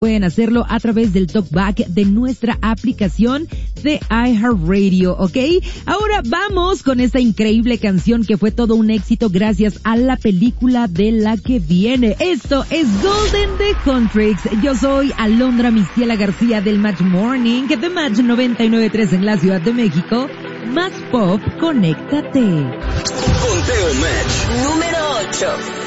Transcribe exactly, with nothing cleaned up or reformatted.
Pueden hacerlo a través del talkback de nuestra aplicación de iHeartRadio, ¿ok? Ahora vamos con esta increíble canción que fue todo un éxito gracias a la película de la que viene. Esto es Golden de Contrix. Yo soy Alondra Mistiela García del Match Morning, de Match noventa y nueve punto tres en la Ciudad de México. Más pop, conéctate. Conteo Match número ocho.